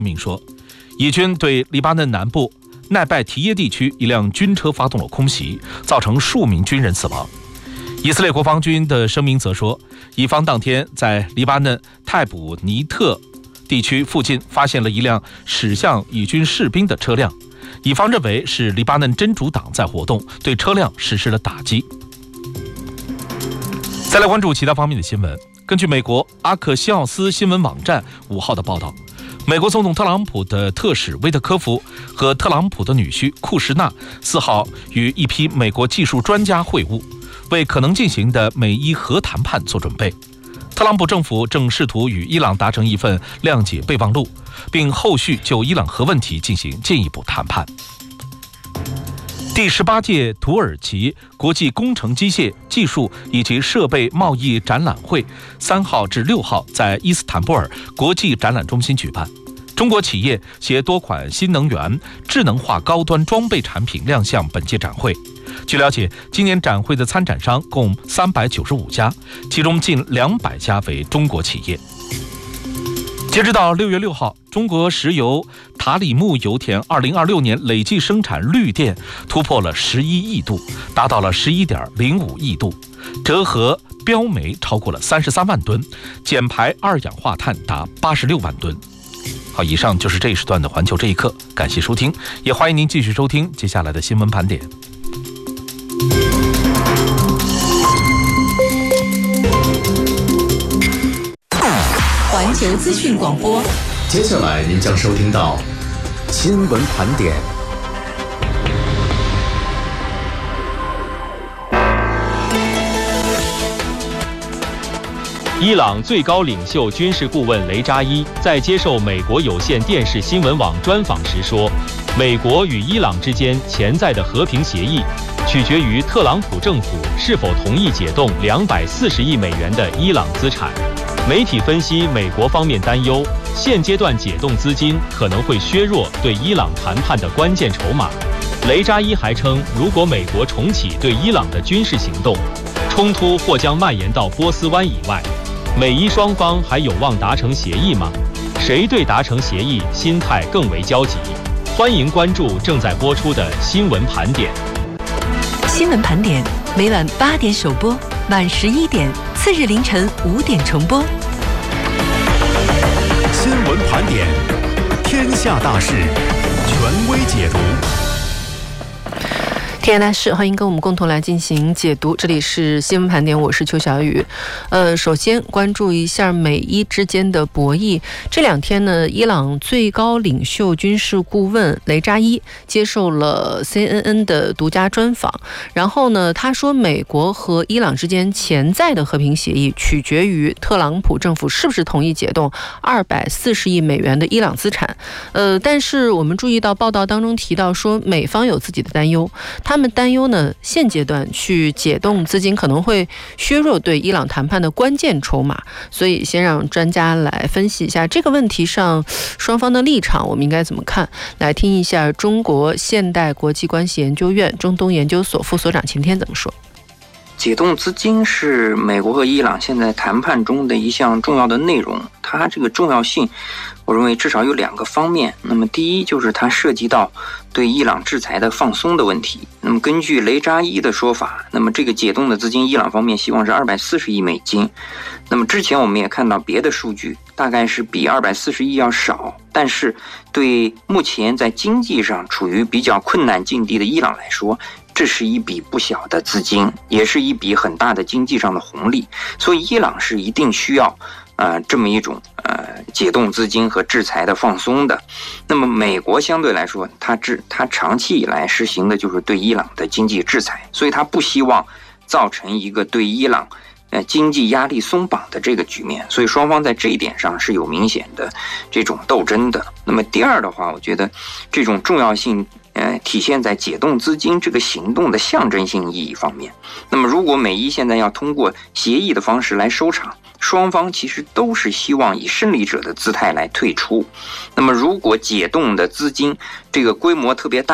明说，以军对黎巴嫩南部奈拜提耶地区一辆军车发动了空袭，造成数名军人死亡。以色列国防军的声明则说，以方当天在黎巴嫩泰卜尼特地区附近发现了一辆驶向以军士兵的车辆，以方认为是黎巴嫩真主党在活动，对车辆实施了打击。再来关注其他方面的新闻。根据美国阿克西奥斯新闻网站5号的报道，美国总统特朗普的特使威特科夫和特朗普的女婿库什纳4号与一批美国技术专家会晤，为可能进行的美伊核谈判做准备。特朗普政府正试图与伊朗达成一份谅解备忘录，并后续就伊朗核问题进行进一步谈判。第18届土耳其国际工程机械技术以及设备贸易展览会3号至6号在伊斯坦布尔国际展览中心举办。中国企业携多款新能源、智能化高端装备产品亮相本届展会。据了解，今年展会的参展商共395家，其中近200家为中国企业。截止到6月6号，中国石油塔里木油田2026年累计生产绿电突破了11亿度，达到了11.05亿度，折合标煤超过了33万吨，减排二氧化碳达86万吨。好，以上就是这一时段的环球这一刻，感谢收听，也欢迎您继续收听接下来的新闻盘点。 环球资讯广播， 接下来您将收听到新闻盘点。 伊朗最高领袖军事顾问雷扎伊在接受美国有线电视新闻网专访时说，美国与伊朗之间潜在的和平协议取决于特朗普政府是否同意解冻240亿美元的伊朗资产。媒体分析，美国方面担忧现阶段解冻资金可能会削弱对伊朗谈判的关键筹码。雷扎伊还称，如果美国重启对伊朗的军事行动，冲突或将蔓延到波斯湾以外。美伊双方还有望达成协议吗？谁对达成协议心态更为焦急？欢迎关注正在播出的新闻盘点。 新闻盘点每晚8点首播，晚11点，次日凌晨5点重播。 新闻盘点，天下大事，权威解读。 天下大事，欢迎跟我们共同来进行解读。这里是新闻盘点，我是邱小雨。首先关注一下美伊之间的博弈。这2天呢，伊朗最高领袖军事顾问雷扎伊接受了 CNN 的独家专访，然后呢，他说美国和伊朗之间潜在的和平协议取决于特朗普政府是不是同意解冻240亿美元的伊朗资产。但是我们注意到报道当中提到说，美方有自己的担忧。他们担忧呢，现阶段去解冻资金可能会削弱对伊朗谈判的关键筹码，所以先让专家来分析一下这个问题上双方的立场，我们应该怎么看？来听一下中国现代国际关系研究院中东研究所副所长秦天怎么说。 解冻资金是美国和伊朗现在谈判中的一项重要的内容，它这个重要性我认为至少有2个方面。那么第一就是它涉及到对伊朗制裁的放松的问题。那么根据雷扎伊的说法，那么这个解冻的资金伊朗方面希望是240亿美金。那么之前我们也看到别的数据，大概是比240亿要少，但是对目前在经济上处于比较困难境地的伊朗来说，这是一笔不小的资金，也是一笔很大的经济上的红利，所以伊朗是一定需要这么一种解冻资金和制裁的放松的。那么美国相对来说，它长期以来实行的就是对伊朗的经济制裁，所以它不希望造成一个对伊朗经济压力松绑的这个局面，所以双方在这一点上是有明显的这种斗争的。那么第二的话，我觉得这种重要性体现在解冻资金这个行动的象征性意义方面。那么如果美伊现在要通过协议的方式来收场，双方其实都是希望以胜利者的姿态来退出。那么如果解冻的资金这个规模特别大，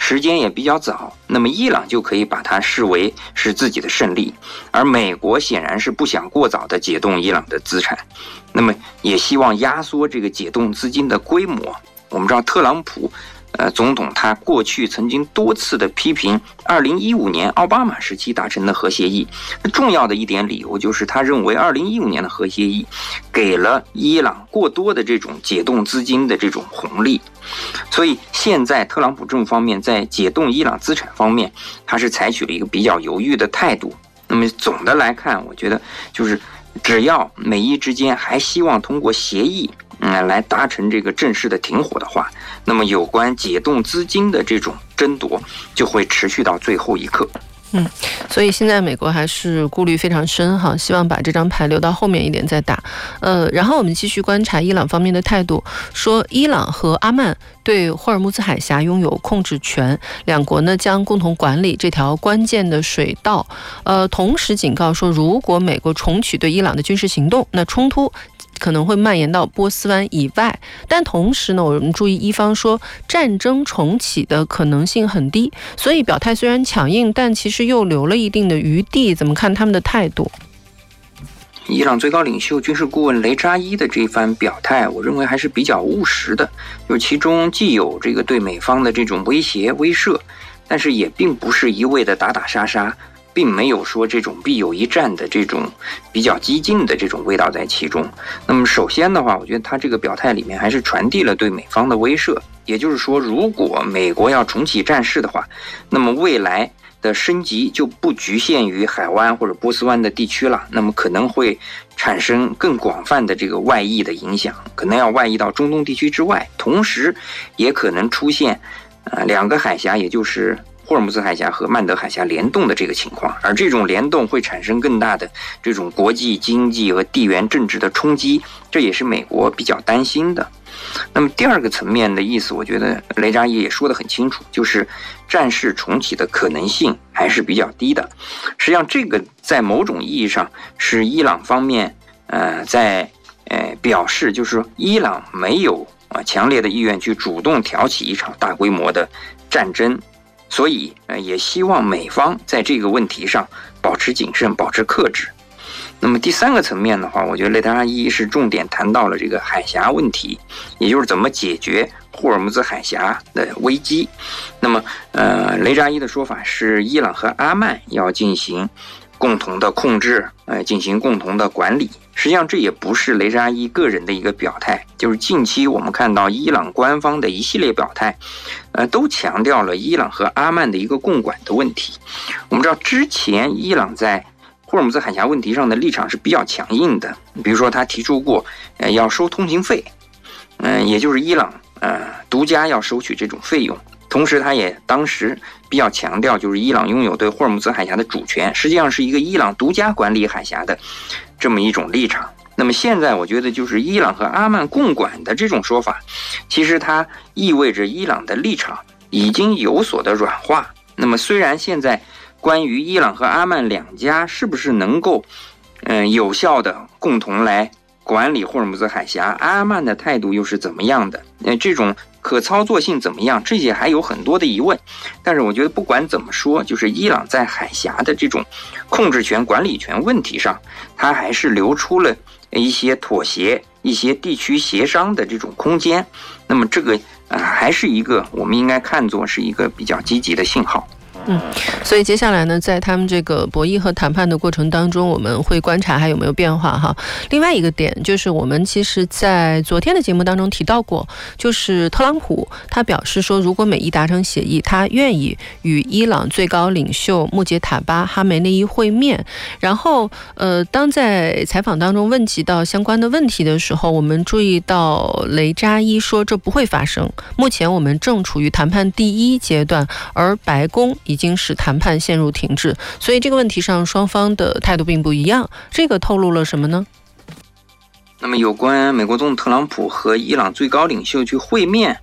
时间也比较早，那么伊朗就可以把它视为是自己的胜利，而美国显然是不想过早的解冻伊朗的资产，那么也希望压缩这个解冻资金的规模。我们知道特朗普总统他过去曾经多次的批评2015年奥巴马时期达成的核协议，重要的一点理由就是他认为2015年的核协议给了伊朗过多的这种解冻资金的这种红利，所以现在特朗普政府方面在解冻伊朗资产方面，他是采取了一个比较犹豫的态度。那么总的来看，我觉得就是只要美伊之间还希望通过协议来达成这个正式的停火的话，那么有关解冻资金的这种争夺就会持续到最后一刻。 所以现在美国还是顾虑非常深哈，希望把这张牌留到后面一点再打。然后我们继续观察伊朗方面的态度，说伊朗和阿曼对霍尔木兹海峡拥有控制权，两国呢将共同管理这条关键的水道。同时警告说，如果美国重启对伊朗的军事行动，那冲突可能会蔓延到波斯湾以外。但同时呢，我们注意伊方说战争重启的可能性很低，所以表态虽然强硬，但其实又留了一定的余地。怎么看他们的态度？ 伊朗最高领袖军事顾问雷扎伊的这番表态，我认为还是比较务实的，就其中既有这个对美方的这种威胁威慑，但是也并不是一味的打打杀杀，并没有说这种必有一战的这种比较激进的这种味道在其中。那么首先的话，我觉得他这个表态里面还是传递了对美方的威慑，也就是说，如果美国要重启战事的话，那么未来的升级就不局限于海湾或者波斯湾的地区了，那么可能会产生更广泛的这个外溢的影响，可能要外溢到中东地区之外，同时也可能出现两个海峡，也就是霍尔木兹海峡和曼德海峡联动的这个情况，而这种联动会产生更大的这种国际经济和地缘政治的冲击，这也是美国比较担心的。那么第二个层面的意思，我觉得雷扎伊也说得很清楚，就是战事重启的可能性还是比较低的。实际上这个在某种意义上是伊朗方面在表示，就是伊朗没有强烈的意愿去主动挑起一场大规模的战争，所以也希望美方在这个问题上保持谨慎，保持克制。那么第三个层面的话，我觉得雷扎伊是重点谈到了这个海峡问题，也就是怎么解决霍尔木兹海峡的危机。那么雷扎伊的说法是，伊朗和阿曼要进行共同的控制，进行共同的管理。实际上这也不是雷扎伊个人的一个表态，就是近期我们看到伊朗官方的一系列表态，都强调了伊朗和阿曼的一个共管的问题。我们知道之前伊朗在霍尔木兹海峡问题上的立场是比较强硬的，比如说他提出过要收通行费，也就是伊朗独家要收取这种费用。同时他也当时比较强调，就是伊朗拥有对霍尔木兹海峡的主权，实际上是一个伊朗独家管理海峡的这么一种立场。那么现在我觉得就是伊朗和阿曼共管的这种说法，其实它意味着伊朗的立场已经有所的软化。那么虽然现在关于伊朗和阿曼两家是不是能够有效的共同来管理霍尔木兹海峡，阿曼的态度又是怎么样的，这种可操作性怎么样，这些还有很多的疑问。但是我觉得不管怎么说，就是伊朗在海峡的这种控制权管理权问题上，它还是留出了一些妥协，一些地区协商的这种空间。那么这个还是一个我们应该看作是一个比较积极的信号。 所以接下来呢，在他们这个博弈和谈判的过程当中，我们会观察还有没有变化哈。另外一个点就是我们其实在昨天的节目当中提到过，就是特朗普他表示说，如果美伊达成协议，他愿意与伊朗最高领袖穆杰塔巴哈梅内伊会面。然后当在采访当中问及到相关的问题的时候，我们注意到雷扎伊说这不会发生，目前我们正处于谈判第一阶段，而白宫已经使谈判陷入停滞，所以这个问题上双方的态度并不一样。这个透露了什么呢？ 那么有关美国总统特朗普和伊朗最高领袖去会面，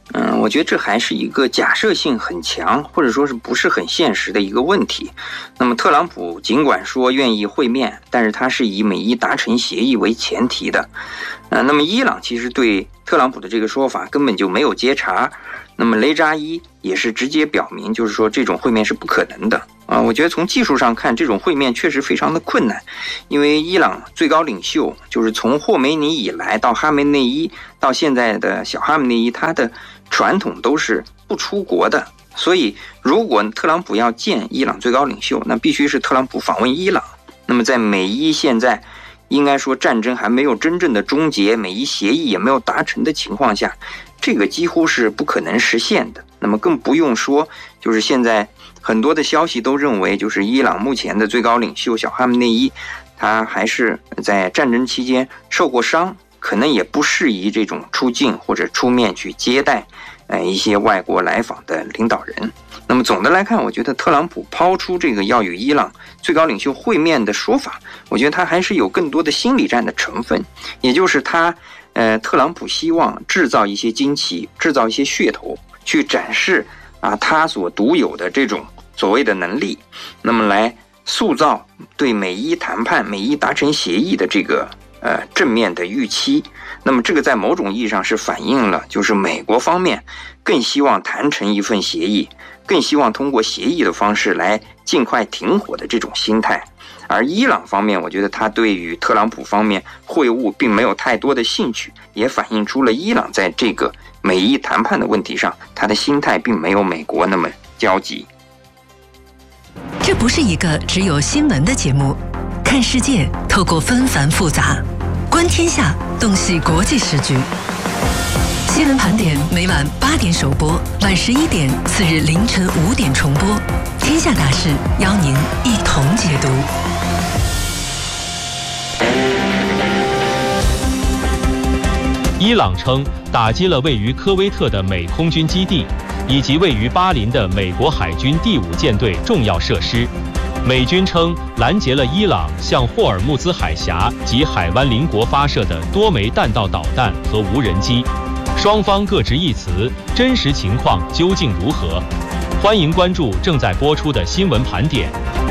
我觉得这还是一个假设性很强，或者说是不是很现实的一个问题。那么特朗普尽管说愿意会面，但是他是以美伊达成协议为前提的。那么伊朗其实对特朗普的这个说法根本就没有接茬。那么雷扎伊也是直接表明，就是说这种会面是不可能的我觉得从技术上看，这种会面确实非常的困难，因为伊朗最高领袖就是从霍梅尼以来到哈梅内伊到现在的小哈梅内伊，他的传统都是不出国的。所以如果特朗普要见伊朗最高领袖，那必须是特朗普访问伊朗。那么在美伊现在应该说战争还没有真正的终结，美伊协议也没有达成的情况下，这个几乎是不可能实现的。那么更不用说就是现在很多的消息都认为，就是伊朗目前的最高领袖小哈梅内伊他还是在战争期间受过伤，可能也不适宜这种出境或者出面去接待一些外国来访的领导人。那么总的来看，我觉得特朗普抛出这个要与伊朗最高领袖会面的说法，我觉得他还是有更多的心理战的成分，也就是特朗普希望制造一些惊奇，制造一些噱头，去展示他所独有的这种所谓的能力，那么来塑造对美伊谈判、美伊达成协议的这个正面的预期。那么这个在某种意义上是反映了就是美国方面更希望谈成一份协议，更希望通过协议的方式来尽快停火的这种心态。而伊朗方面，我觉得他对于特朗普方面会晤并没有太多的兴趣，也反映出了伊朗在这个美伊谈判的问题上，他的心态并没有美国那么焦急。 这不是一个只有新闻的节目，看世界透过纷繁复杂，观天下洞悉国际时局。新闻盘点每晚8点首播，晚11点，次日凌晨5点重播。天下大事，邀您一同解读。 伊朗称打击了位于科威特的美空军基地，以及位于巴林的美国海军第5舰队重要设施。美军称拦截了伊朗向霍尔木兹海峡及海湾邻国发射的多枚弹道导弹和无人机。双方各执一词，真实情况究竟如何？欢迎关注正在播出的新闻盘点。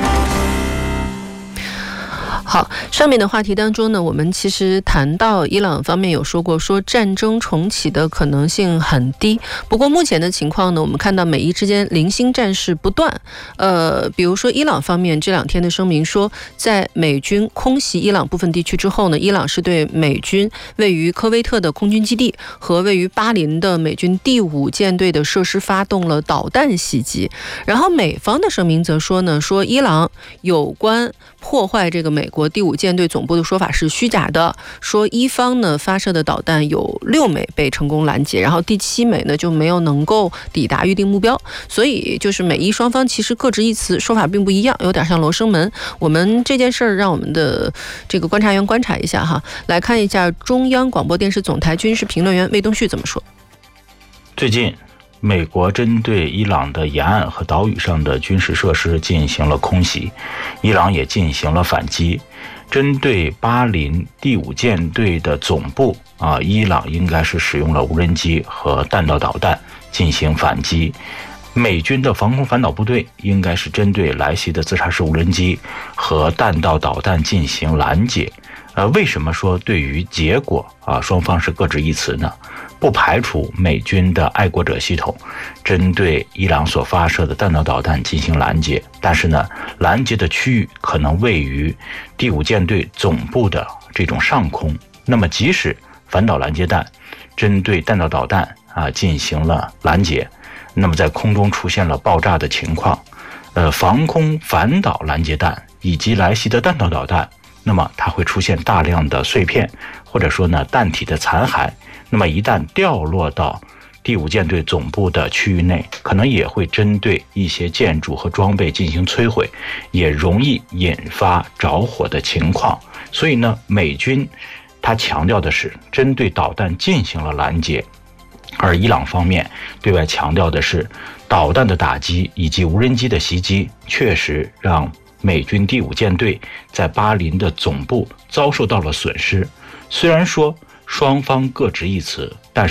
好，上面的话题当中呢，我们其实谈到伊朗方面有说过，说战争重启的可能性很低。不过目前的情况呢，我们看到美伊之间零星战事不断。比如说伊朗方面这2天的声明说，在美军空袭伊朗部分地区之后呢，伊朗是对美军位于科威特的空军基地和位于巴林的美军第5舰队的设施发动了导弹袭击。然后美方的声明则说呢，说伊朗有关破坏这个美国第5舰队总部的说法是虚假的，说伊方呢发射的导弹有6枚被成功拦截，然后第7枚呢就没有能够抵达预定目标。所以就是美伊双方其实各执一词，说法并不一样，有点像罗生门。我们这件事儿让我们的这个观察员观察一下哈，来看一下中央广播电视总台军事评论员魏东旭怎么说。 最近美国针对伊朗的沿岸和岛屿上的军事设施进行了空袭，伊朗也进行了反击。针对巴林第5舰队的总部伊朗应该是使用了无人机和弹道导弹进行反击。美军的防空反导部队应该是针对来袭的自杀式无人机和弹道导弹进行拦截。为什么说对于结果双方是各执一词呢？不排除美军的爱国者系统针对伊朗所发射的弹道导弹进行拦截，但是呢，拦截的区域可能位于第5舰队总部的这种上空。那么即使反导拦截弹针对弹道导弹进行了拦截，那么在空中出现了爆炸的情况，防空反导拦截弹以及来袭的弹道导弹，那么它会出现大量的碎片，或者说呢弹体的残骸。那么一旦掉落到第5舰队总部的区域内，可能也会针对一些建筑和装备进行摧毁，也容易引发着火的情况。所以呢，美军他强调的是针对导弹进行了拦截，而伊朗方面对外强调的是导弹的打击以及无人机的袭击确实让美军第5舰队在巴林的总部遭受到了损失。虽然说双方各执一词，但是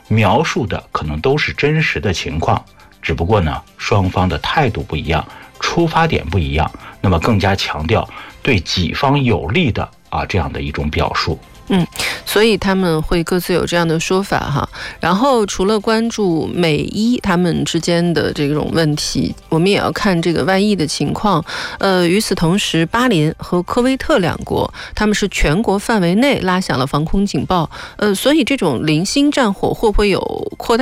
描述的可能都是真实的情况，只不过呢，双方的态度不一样，出发点不一样，那么更加强调对己方有利的这样的一种表述。 所以他们会各自有这样的说法哈。然后除了关注美伊他们之间的这种问题，我们也要看这个外溢的情况。与此同时，巴林和科威特两国，他们是全国范围内拉响了防空警报。所以这种零星战火会不会有扩大